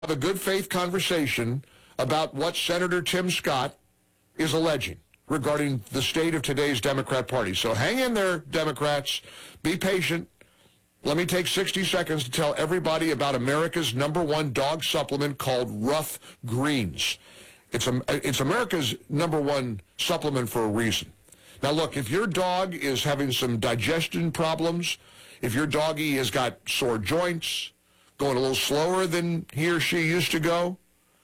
have a good faith conversation about what Senator Tim Scott is alleging regarding the state of today's Democrat Party. So hang in there, Democrats. Be patient. Let me take 60 seconds to tell everybody about America's #1 dog supplement called Rough Greens. It's America's #1 supplement for a reason. Now, look, if your dog is having some digestion problems, if your doggy has got sore joints, going a little slower than he or she used to go,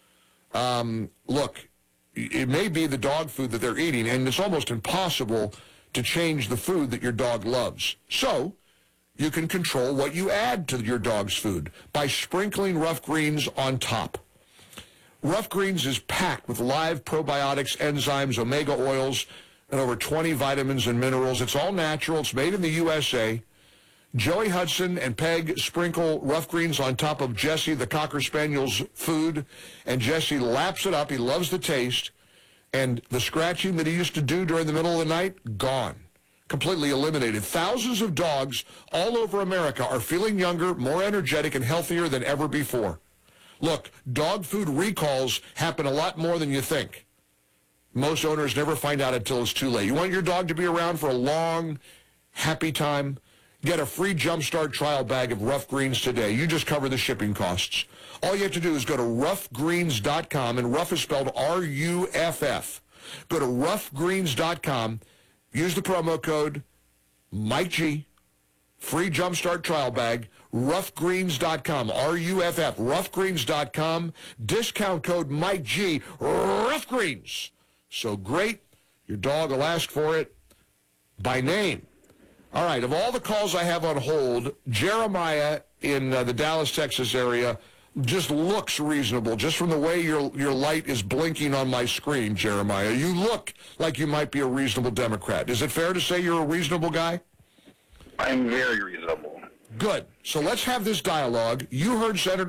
look, it may be the dog food that they're eating, and it's almost impossible to change the food that your dog loves. So you can control what you add to your dog's food by sprinkling Rough Greens on top. Rough Greens is packed with live probiotics, enzymes, omega oils, and over 20 vitamins and minerals. It's all natural. It's made in the USA. Joey Hudson and Peg sprinkle Rough Greens on top of Jesse the Cocker Spaniel's food, and Jesse laps it up. He loves the taste. And the scratching that he used to do during the middle of the night, gone. Completely eliminated. Thousands of dogs all over America are feeling younger, more energetic, and healthier than ever before. Look, dog food recalls happen a lot more than you think. Most owners never find out until it's too late. You want your dog to be around for a long, happy time? Get a free Jumpstart trial bag of Rough Greens today. You just cover the shipping costs. All you have to do is go to roughgreens.com, and Rough is spelled R-U-F-F. Go to roughgreens.com, use the promo code Mike G, free Jumpstart trial bag, roughgreens.com, R-U-F-F, roughgreens.com, discount code Mike G, Rough Greens. So great, your dog will ask for it by name. All right, of all the calls I have on hold, Jeremiah in the Dallas, Texas area just looks reasonable, just from the way your light is blinking on my screen, Jeremiah. You look like you might be a reasonable Democrat. Is it fair to say you're a reasonable guy? I'm very reasonable. Good. So let's have this dialogue. You heard Senator